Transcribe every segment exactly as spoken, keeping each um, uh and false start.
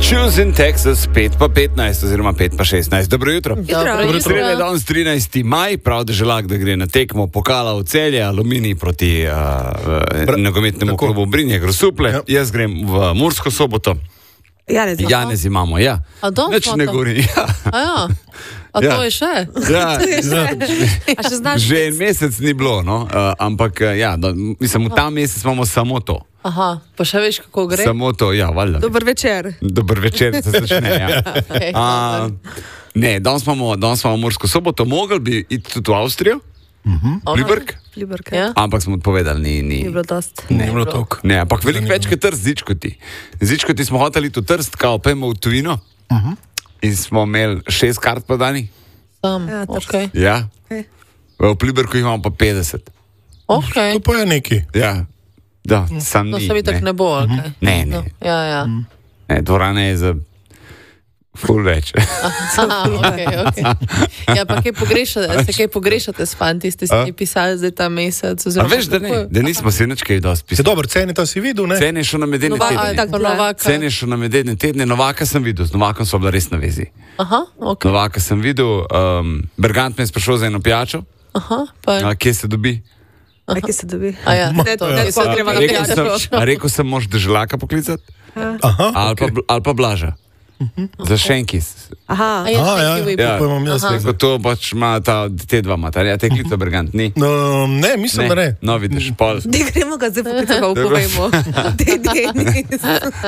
Shoes in Texas, pet pa petnajst oziroma pet pa šestnajst. Dobro jutro. Dobro jutro. Sreda je danes trinajsti maj, prav da želak, da gre na tekmo pokala v Celje, Aluminij proti uh, nogometnemu klubu Brinje Grosuple. Ja. Jaz grem v Mursko Soboto. Janez imamo. Janez imamo, ja. A dom Nič ne gori, ja. A ja. A Ja. to je še? Ja, A še znaš? že en mesec ni bilo, no, uh, ampak uh, ja, da, mislim, v ta mesec imamo samo to. Aha, pa še veš, kako gre? Samo to, ja, valjda. Dober večer. Dober večer, se začne, ja. Okay, A, ne, danes imamo, danes imamo Mursko Soboto, mogli bi iti tudi v Avstrijo, Pliberk, Pliberk, Ja? ampak smo odpovedali, ni, ni. Ni bilo dost. Ne, bilo toliko. ne, ampak veliko več kot Trst, Zičkoti. Zičkoti smo hoteli tu Trst, kao pojmo v tujino in smo imeli šest kart podani. Sam, Ja, to- okej. Ja, Okay. v Pliberku jih imamo pa petdeset. Okej. To pa je neki. Ja, da, sam No, ni. se mi tako ne bo, ali kaj? Ne, ne, No, ja, ja. ne, dvorana je za ful več. Aha, okej, okej. Ja, pa kaj pogrešate, se kaj pogrešate s fanti, ste si A? mi pisali zdaj ta mesec? A oziroma veš, da ne, kako je? da nismo si nič kaj dosti Se pisali. dobro, cene to si videl, ne? Cene šlo na medene Nova, a, tedne. tako, Novaka. Cene šlo na medene tedne, Novaka sem videl, z Novakom smo bila res na vezi. Aha, okej. Novaka sem videl, um, Bergant me je sprašal za eno pijačo, Aha, pa a, kje se dobi. A kje se dobi? A ja, Ne, to, ne, ki se to treba na Rekel sem, pijačo. a rekel sem, moš deželaka poklicati, Aha, ali pa, ali pa Blaža. Za Šenkis. Aha. A je A, ja, thank you, baby. Ja. to pa imam jaz. Aha. Rekel, to pač ima ta, te dva mata, ja, te klica Bergant, ni. No, ne, mislim, da ne. No, vidiš, pol. Ne gremo ga zdaj poklicati, pa povejmo. Te Denis.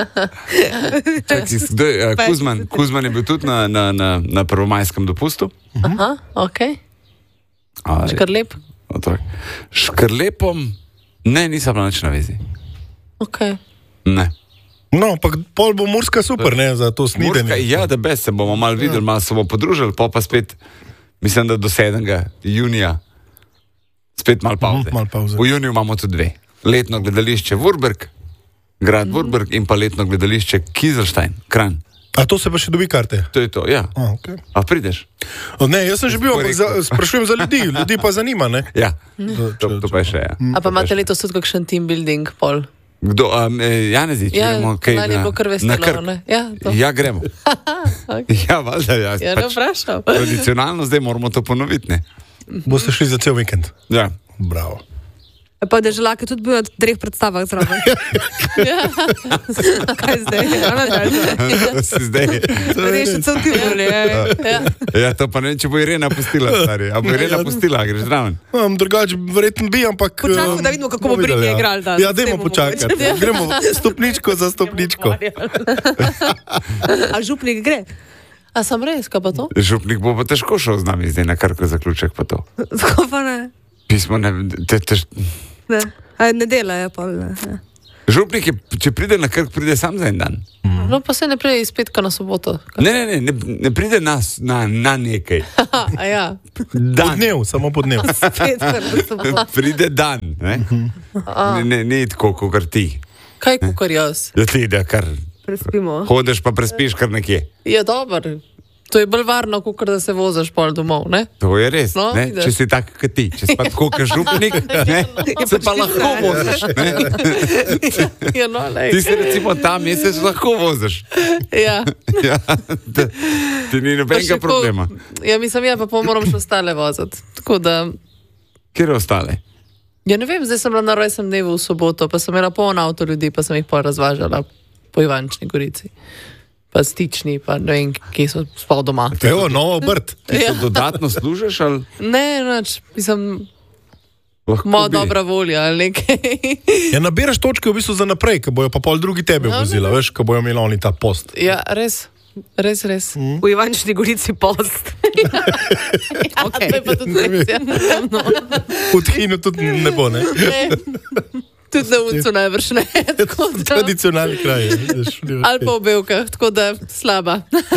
Čakaj, kdo je, uh, Kuzman, Kuzman je bil tudi na, na, na, na prvomajskem dopustu. Aha, okej. A, Škrlep? otrok. Škrlepom, ne, nisem bila nič na vezi. Okej. Ne. No, pa pol bo Murska super, ne, za to Murska, snidenje. ja, da bes se bomo malo videli, malo se bomo podružili, pa pa spet, mislim, da do sedmega junija, spet malo pauze. Mhm, malo pavze. V juniju imamo tudi dve. Letno gledališče Vurberg, grad Vurberg in pa letno gledališče Kieselstein, Kranj. A to se pa še dobi karte? To je to, ja. A, okay. A prideš? O, ne, jaz sem že bil, ampak za, sprašujem za ljudi, ljudi pa zanima, ne? Ja, to, to pa je še, ja. A pa imate letos tudi kakšen team building pol? Kdo, um, Janezič, Ja, gremo kaj lani je bilo kar veselo, na Krk? ne? Ja, to. Ja, gremo. Ja, valjda, ja. Ja, ne vprašam. Tradicionalno zdaj moramo to ponoviti, ne? Boste šli za cel vikend. Ja. Bravo. Pa deželak je tudi bil na treh predstavah zraven. Kaj zdaj? Ana, kaj zdaj? Si zdaj. Rešiti so ti boli. Ja. Ja, to pa ne vem, če bo Irena pustila, stari. A bo Irena pustila, greš zraven. Um, drugače, verjetno bi, ampak... Počakajmo, um, da vidimo, kako bo bomo videli, Brinje ja. igral danes. Ja, dajmo Zdaj bomo počakati. Gremo stopničko za stopničko. A župnik gre? A sem res, kaj pa to? Župnik bo pa težko šel z nami zdaj na Krko zaključek pa to. Tako pa ne. Pismo ne... Te, tež... Ne. A ne dela je pa. Ne. Ja. Župnik je, če pride na Krk, pride sam za en dan. No, pa se ne pride iz petka na soboto. Ne, ne, ne, ne, ne pride nas na, na nekaj. Aha, a ja. Po Dan. dnev, samo po dnev. Spet, kar bo se bo. Pride dan, ne? Ne, ne, ne tako, kot ti. Kaj kukar jaz? Ja, ti, da kar Prespimo. hodeš pa prespiš kar nekje. Je dober. To je bolj varno, kukar da se voziš pol domov, ne? To je res, No, ne? vidiš. Če si tak kot ti, če si pa tako kot župnik, ne? se pa lahko voziš. Ne? Ja, no, lej. Ti se recimo ta mesec lahko voziš. Ja. Ja, da, ti ni Pa še nobenega ko- problema. Ja, mislim, ja, pa pol moram še ostale voziti. Tako da, Kjer je ostale? ja ne vem, zdaj sem bila na rojstnem dnevu v soboto, pa sem imela poln avto ljudi, pa sem jih pol razvažala po Ivančni Gorici. Pa stični, pa ne vem, kje so spal doma. Evo, novo obrt. Ti ja. dodatno služiš ali Ne, noč, mislim, lahko moja bi? dobra volja ali nekaj. Ja, nabiraš točke v bistvu za naprej, ko bojo pa pol drugi tebe No, vozila, veš, ko bojo imeli oni ta post. Ja, res, res, res. V Ivančni Gorici post. Okay. To je pa tudi res, ja. No. V Tchinu tudi ne bo, ne? Ne. Tudi na uncu najbrž ne. Tako da- Tradicionalni kraj. veš, Ali pa v Belkah, tako da slaba.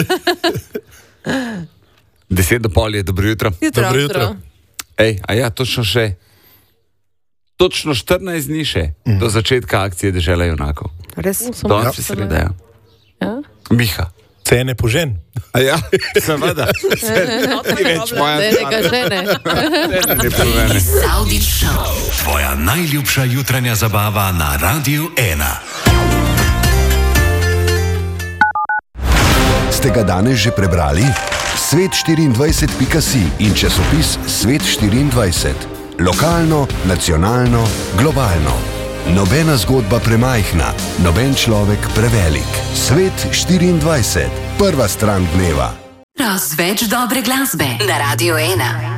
Deset do pol je, dobro jutro. Jutro. Dobro jutro. Ej, a ja, točno še. Točno štirinajst dni še mm. do začetka akcije Dežela junakov. Res? Danes je sreda, ja. Ja? Miha. Cene požen. A ja, seveda. Ti reč moja. Ne, neka žene. Ne povene. Avdić Show. Tvoja najljubša jutranja zabava na Radiu ena. Ste ga danes že prebrali? svet štiriindvajset pika si in časopis Svet štiriindvajset. Lokalno, nacionalno, globalno. Nobena zgodba premajhna, noben človek prevelik. Svet štiriindvajset. Prva stran dneva. Razveč dobre glasbe na Radio ena.